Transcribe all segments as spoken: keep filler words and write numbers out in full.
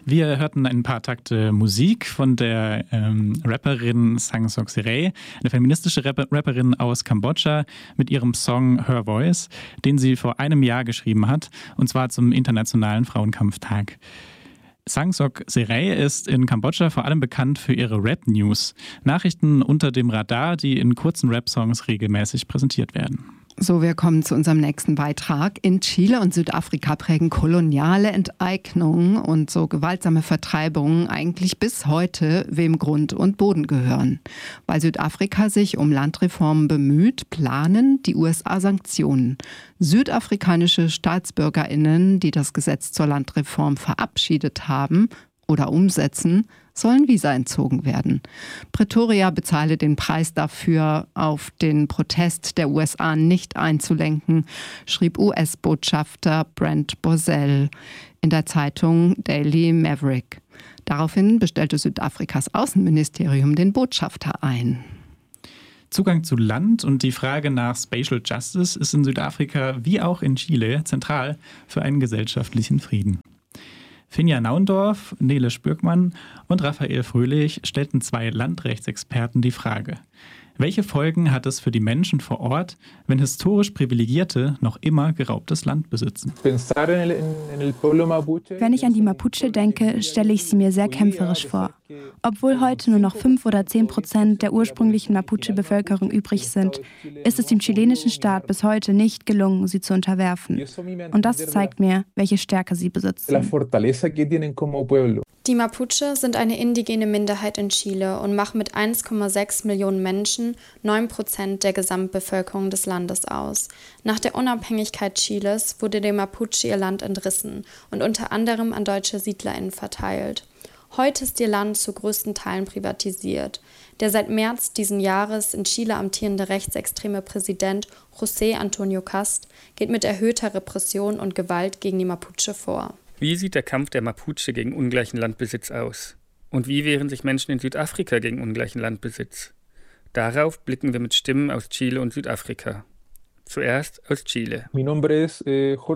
Wir hörten ein paar Takte Musik von der ähm, Rapperin Sang Sok Sirey, eine feministische Rapper- Rapperin aus Kambodscha, mit ihrem Song Her Voice, den sie vor einem Jahr geschrieben hat, und zwar zum Internationalen Frauenkampftag. Sang Sok Sirey ist in Kambodscha vor allem bekannt für ihre Rap-News, Nachrichten unter dem Radar, die in kurzen Rap-Songs regelmäßig präsentiert werden. So, wir kommen zu unserem nächsten Beitrag. In Chile und Südafrika prägen koloniale Enteignungen und so gewaltsame Vertreibungen eigentlich bis heute, wem Grund und Boden gehören. Weil Südafrika sich um Landreformen bemüht, planen die U S A Sanktionen. Südafrikanische StaatsbürgerInnen, die das Gesetz zur Landreform verabschiedet haben oder umsetzen, sollen Visa entzogen werden. Pretoria bezahle den Preis dafür, auf den Protest der U S A nicht einzulenken, schrieb U S-Botschafter Brent Bozell in der Zeitung Daily Maverick. Daraufhin bestellte Südafrikas Außenministerium den Botschafter ein. Zugang zu Land und die Frage nach Spatial Justice ist in Südafrika wie auch in Chile zentral für einen gesellschaftlichen Frieden. Finja Naundorf, Nele Spürkmann und Raphael Fröhlich stellten zwei Landrechtsexperten die Frage: Welche Folgen hat es für die Menschen vor Ort, wenn historisch Privilegierte noch immer geraubtes Land besitzen? Wenn ich an die Mapuche denke, stelle ich sie mir sehr kämpferisch vor. Obwohl heute nur noch fünf oder zehn Prozent der ursprünglichen Mapuche-Bevölkerung übrig sind, ist es dem chilenischen Staat bis heute nicht gelungen, sie zu unterwerfen. Und das zeigt mir, welche Stärke sie besitzen. Die Mapuche sind eine indigene Minderheit in Chile und machen mit eins Komma sechs Millionen Menschen neun Prozent der Gesamtbevölkerung des Landes aus. Nach der Unabhängigkeit Chiles wurde den Mapuche ihr Land entrissen und unter anderem an deutsche SiedlerInnen verteilt. Heute ist ihr Land zu größten Teilen privatisiert. Der seit März diesen Jahres in Chile amtierende rechtsextreme Präsident José Antonio Cast geht mit erhöhter Repression und Gewalt gegen die Mapuche vor. Wie sieht der Kampf der Mapuche gegen ungleichen Landbesitz aus? Und wie wehren sich Menschen in Südafrika gegen ungleichen Landbesitz? Darauf blicken wir mit Stimmen aus Chile und Südafrika. Zuerst aus Chile. Mein Name ist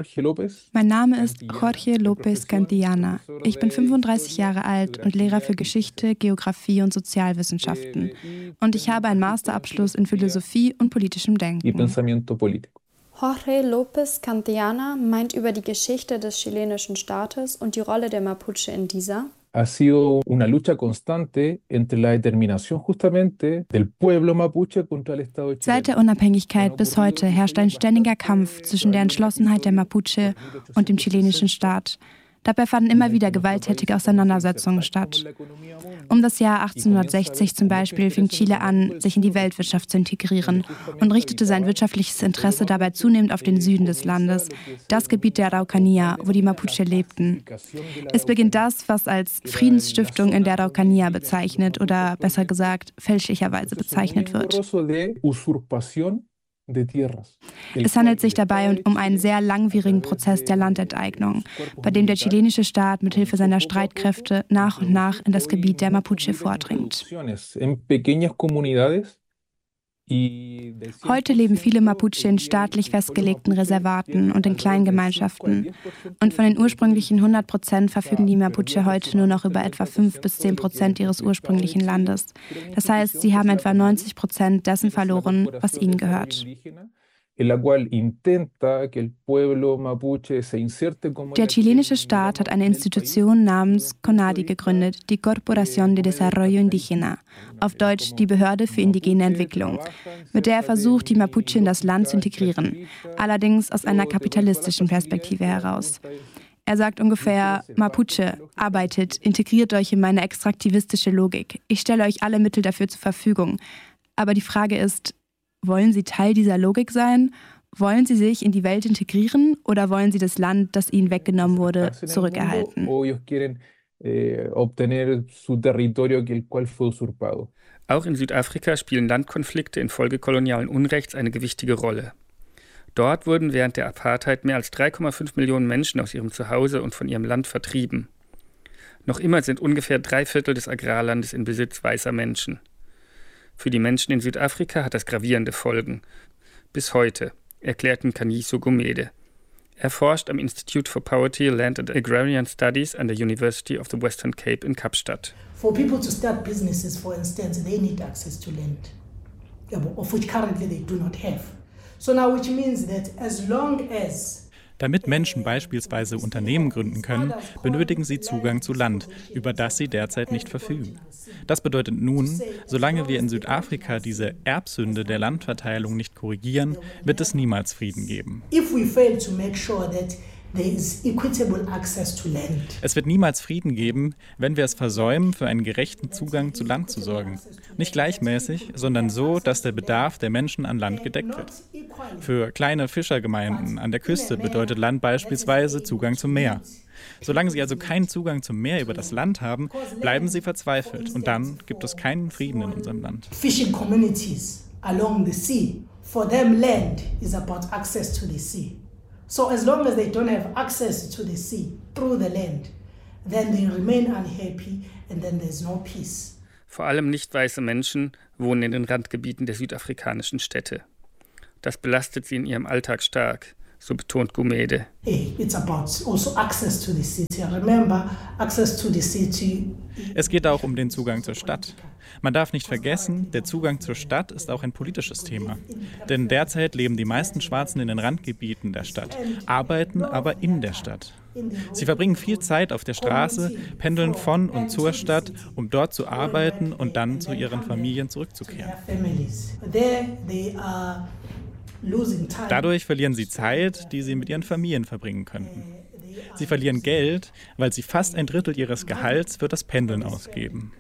Jorge López Cantillana. Ich bin fünfunddreißig Jahre alt und Lehrer für Geschichte, Geografie und Sozialwissenschaften. Und ich habe einen Masterabschluss in Philosophie und politischem Denken. Jorge López Cantillana meint über die Geschichte des chilenischen Staates und die Rolle der Mapuche in dieser: Ha sido una lucha constante entre la determinación justamente del pueblo mapuche contra el Estado chileno. Seit der Unabhängigkeit bis heute herrscht ein ständiger Kampf zwischen der Entschlossenheit der Mapuche und dem chilenischen Staat. Dabei fanden immer wieder gewalttätige Auseinandersetzungen statt. Um das Jahr achtzehnhundertsechzig zum Beispiel fing Chile an, sich in die Weltwirtschaft zu integrieren und richtete sein wirtschaftliches Interesse dabei zunehmend auf den Süden des Landes, das Gebiet der Araucanía, wo die Mapuche lebten. Es beginnt das, was als Friedensstiftung in der Araucanía bezeichnet oder besser gesagt fälschlicherweise bezeichnet wird. Es handelt sich dabei um einen sehr langwierigen Prozess der Landenteignung, bei dem der chilenische Staat mithilfe seiner Streitkräfte nach und nach in das Gebiet der Mapuche vordringt. Heute leben viele Mapuche in staatlich festgelegten Reservaten und in kleinen Gemeinschaften. Und von den ursprünglichen hundert Prozent verfügen die Mapuche heute nur noch über etwa fünf bis zehn Prozent ihres ursprünglichen Landes. Das heißt, sie haben etwa neunzig Prozent dessen verloren, was ihnen gehört. Der chilenische Staat hat eine Institution namens CONADI gegründet, die Corporación de Desarrollo Indígena, auf Deutsch die Behörde für indigene Entwicklung, mit der er versucht, die Mapuche in das Land zu integrieren, allerdings aus einer kapitalistischen Perspektive heraus. Er sagt ungefähr: Mapuche, arbeitet, integriert euch in meine extraktivistische Logik. Ich stelle euch alle Mittel dafür zur Verfügung. Aber die Frage ist: Wollen Sie Teil dieser Logik sein? Wollen Sie sich in die Welt integrieren oder wollen Sie das Land, das Ihnen weggenommen wurde, zurückerhalten? Auch in Südafrika spielen Landkonflikte infolge kolonialen Unrechts eine gewichtige Rolle. Dort wurden während der Apartheid mehr als drei Komma fünf Millionen Menschen aus ihrem Zuhause und von ihrem Land vertrieben. Noch immer sind ungefähr drei Viertel des Agrarlandes in Besitz weißer Menschen. Für die Menschen in Südafrika hat das gravierende Folgen. Bis heute, erklärten Kanyiso Gumede. Er forscht am Institute for Poverty, Land and Agrarian Studies an der University of the Western Cape in Kapstadt. For people to start businesses, for instance, they need access to land, of which currently they do not have. So now, which means that as long as Damit Menschen beispielsweise Unternehmen gründen können, benötigen sie Zugang zu Land, über das sie derzeit nicht verfügen. Das bedeutet nun, solange wir in Südafrika diese Erbsünde der Landverteilung nicht korrigieren, wird es niemals Frieden geben. If we fail to make sure that there is equitable access to land. Es wird niemals Frieden geben, wenn wir es versäumen, für einen gerechten Zugang zu Land zu sorgen. Nicht gleichmäßig, sondern so, dass der Bedarf der Menschen an Land gedeckt wird. Für kleine Fischergemeinden an der Küste bedeutet Land beispielsweise Zugang zum Meer. Solange sie also keinen Zugang zum Meer über das Land haben, bleiben sie verzweifelt und dann gibt es keinen Frieden in unserem Land. Fishing communities along the sea, for them land is about access to the sea. So as long as they don't have access to the sea through the land, then they remain unhappy and then there's no peace. Vor allem nicht weiße Menschen wohnen in den Randgebieten der südafrikanischen Städte. Das belastet sie in ihrem Alltag stark, so betont Gumede. It's about also access to the city. Remember, access to the city. Es geht auch um den Zugang zur Stadt. Man darf nicht vergessen, der Zugang zur Stadt ist auch ein politisches Thema. Denn derzeit leben die meisten Schwarzen in den Randgebieten der Stadt, arbeiten aber in der Stadt. Sie verbringen viel Zeit auf der Straße, pendeln von und zur Stadt, um dort zu arbeiten und dann zu ihren Familien zurückzukehren. Dadurch verlieren sie Zeit, die sie mit ihren Familien verbringen könnten. Sie verlieren Geld, weil sie fast ein Drittel ihres Gehalts für das Pendeln ausgeben.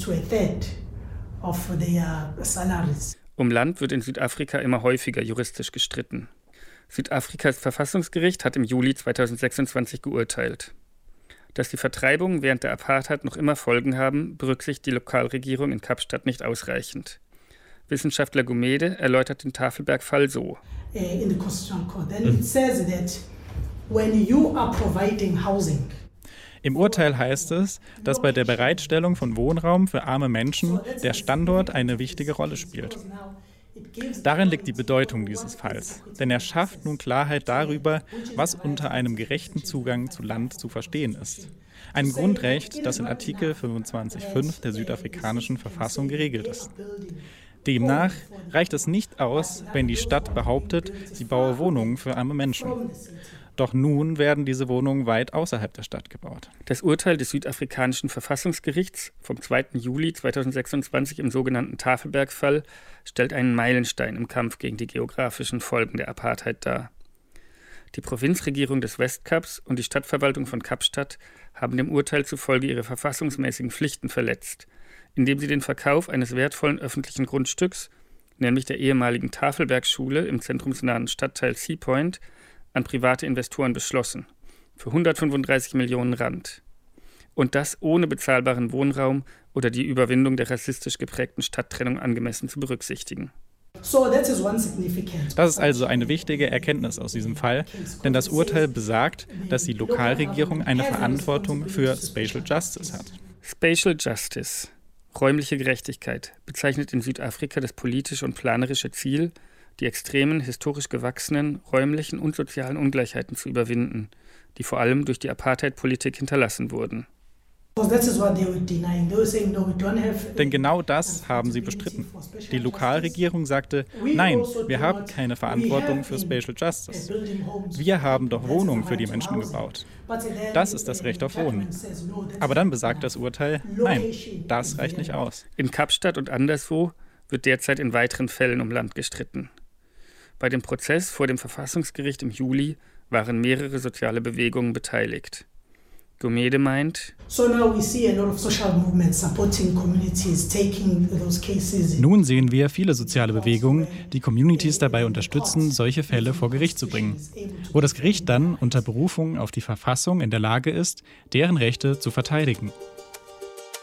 Um Land wird in Südafrika immer häufiger juristisch gestritten. Südafrikas Verfassungsgericht hat im Juli zweitausendsechsundzwanzig geurteilt. Dass die Vertreibungen während der Apartheid noch immer Folgen haben, berücksichtigt die Lokalregierung in Kapstadt nicht ausreichend. Wissenschaftler Gumede erläutert den Tafelberg-Fall so. In the Constitutional Court, then it says that when you are providing housing. Im Urteil heißt es, dass bei der Bereitstellung von Wohnraum für arme Menschen der Standort eine wichtige Rolle spielt. Darin liegt die Bedeutung dieses Falls, denn er schafft nun Klarheit darüber, was unter einem gerechten Zugang zu Land zu verstehen ist. Ein Grundrecht, das in Artikel fünfundzwanzig Komma fünf der südafrikanischen Verfassung geregelt ist. Demnach reicht es nicht aus, wenn die Stadt behauptet, sie baue Wohnungen für arme Menschen. Doch nun werden diese Wohnungen weit außerhalb der Stadt gebaut. Das Urteil des südafrikanischen Verfassungsgerichts vom zweiten Juli zweitausendsechsundzwanzig im sogenannten Tafelberg-Fall stellt einen Meilenstein im Kampf gegen die geografischen Folgen der Apartheid dar. Die Provinzregierung des Westkaps und die Stadtverwaltung von Kapstadt haben dem Urteil zufolge ihre verfassungsmäßigen Pflichten verletzt, indem sie den Verkauf eines wertvollen öffentlichen Grundstücks, nämlich der ehemaligen Tafelberg-Schule im zentrumsnahen Stadtteil Sea Point, an private Investoren beschlossen, für hundertfünfunddreißig Millionen Rand. Und das ohne bezahlbaren Wohnraum oder die Überwindung der rassistisch geprägten Stadttrennung angemessen zu berücksichtigen. Das ist also eine wichtige Erkenntnis aus diesem Fall, denn das Urteil besagt, dass die Lokalregierung eine Verantwortung für Spatial Justice hat. Spatial Justice, räumliche Gerechtigkeit, bezeichnet in Südafrika das politische und planerische Ziel, die extremen, historisch gewachsenen, räumlichen und sozialen Ungleichheiten zu überwinden, die vor allem durch die Apartheid-Politik hinterlassen wurden. Denn genau das haben sie bestritten. Die Lokalregierung sagte, nein, wir haben keine Verantwortung für Spatial Justice. Wir haben doch Wohnungen für die Menschen gebaut. Das ist das Recht auf Wohnen. Aber dann besagt das Urteil, nein, das reicht nicht aus. In Kapstadt und anderswo wird derzeit in weiteren Fällen um Land gestritten. Bei dem Prozess vor dem Verfassungsgericht im Juli waren mehrere soziale Bewegungen beteiligt. Gumede meint, nun sehen wir viele soziale Bewegungen, die Communities dabei unterstützen, solche Fälle vor Gericht zu bringen, wo das Gericht dann unter Berufung auf die Verfassung in der Lage ist, deren Rechte zu verteidigen.